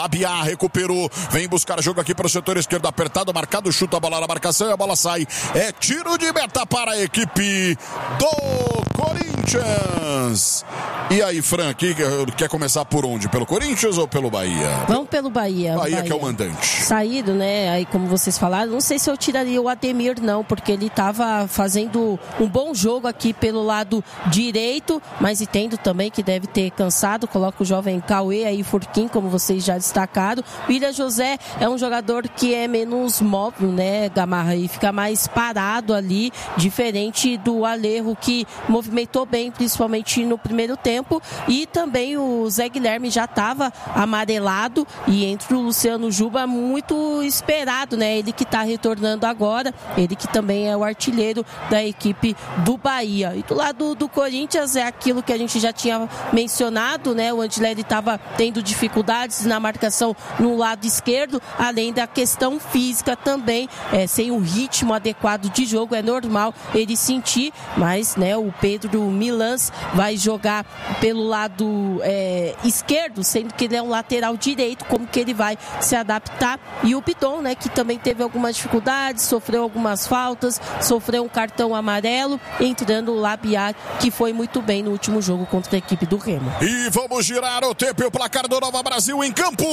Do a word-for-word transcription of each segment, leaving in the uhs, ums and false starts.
Abiá recuperou, vem buscar jogo aqui para o setor esquerdo, apertado, marcado, chuta a bola na marcação e a bola sai. É tiro de meta para a equipe do Corinthians. E aí, Fran, que, quer começar por onde? Pelo Corinthians ou pelo Bahia? Vamos pelo Bahia. Bahia, Bahia que é o mandante. Saído, né? Aí, como vocês falaram, não sei se eu tiraria o Ademir, não, porque ele estava fazendo um bom jogo aqui pelo lado direito, mas entendo também que deve ter cansado. Coloca o jovem Cauê aí, Furquim, como vocês já destacaram. O William José é um jogador que é menos móvel, né, Gamarra? E fica mais parado ali, diferente do Alejo, que movimentou bem, principalmente no primeiro tempo. E também o Zé Guilherme já estava amarelado, e entre o Luciano Juba, muito esperado, né? Ele que está retornando agora, ele que também é o artilheiro da equipe do Bahia. E do lado do Corinthians é aquilo que a gente já tinha mencionado, né? O Andileri estava tendo dificuldades na marcação no lado esquerdo, além da questão física também, é, sem um ritmo adequado de jogo, é normal ele sentir, mas, né, o Pedro Milans vai jogar pelo lado é, esquerdo, sendo que ele é um lateral direito, como que ele vai se adaptar. E o Bidon, né, que também teve algumas dificuldades, sofreu algumas faltas, sofreu um cartão amarelo, entrando o Labiat, que foi muito bem no último jogo contra a equipe do Remo. E vamos girar o tempo e o placar do Nova Brasil em campo.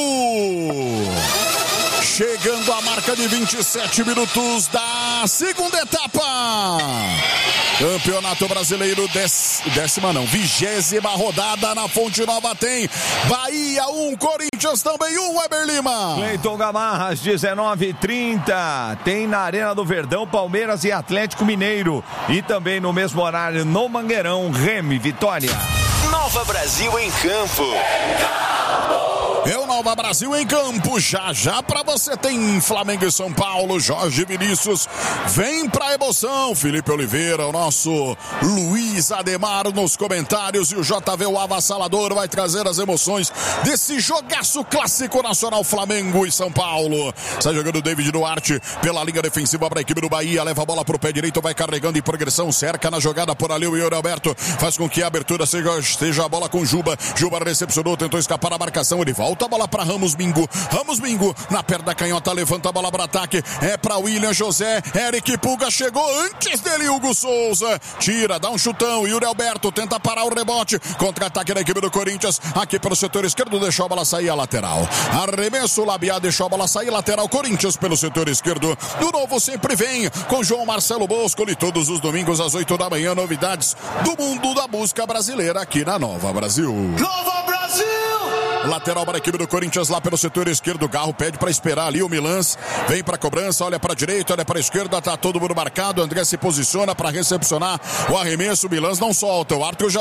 Chegando a marca de vinte e sete minutos da segunda etapa. Campeonato Brasileiro, dez, décima não, vigésima rodada na Fonte Nova tem Bahia um, Corinthians também um, Weber Lima. Cleiton Gamarra, às dezenove e trinta, tem na Arena do Verdão Palmeiras e Atlético Mineiro. E também no mesmo horário no Mangueirão, Remo e Vitória. Nova Brasil em campo. É o Nova Brasil em campo, já já pra você tem Flamengo e São Paulo, Jorge Vinícius, vem pra emoção, Felipe Oliveira, o nosso Luiz Ademar nos comentários, e o J V, o avassalador, vai trazer as emoções desse jogaço clássico nacional, Flamengo e São Paulo. Está jogando o David Duarte pela linha defensiva para a equipe do Bahia, leva a bola pro pé direito, vai carregando em progressão, cerca na jogada por ali o Yuri Alberto, faz com que a abertura seja, seja a bola com Juba, Juba recepcionou, tentou escapar a marcação, ele volta a bola para Ramos Mingo, Ramos Mingo na perna canhota, levanta a bola para ataque, é para William José, Eric Puga chegou antes dele, Hugo Souza, tira, dá um chutão, Yuri Alberto tenta parar o rebote, contra-ataque da equipe do Corinthians, aqui pelo setor esquerdo, deixou a bola sair a lateral, arremesso, Labiá deixou a bola sair, lateral Corinthians pelo setor esquerdo, do novo sempre vem, com João Marcelo Boscoli, todos os domingos às oito da manhã, novidades do mundo da música brasileira aqui na Nova Brasil. Nova Brasil! Lateral para a equipe do Corinthians lá pelo setor esquerdo, o Garro pede para esperar ali o Milans, vem para a cobrança, olha para a direita, olha para a esquerda, tá todo mundo marcado, André se posiciona para recepcionar o arremesso, o Milans não solta, o árbitro já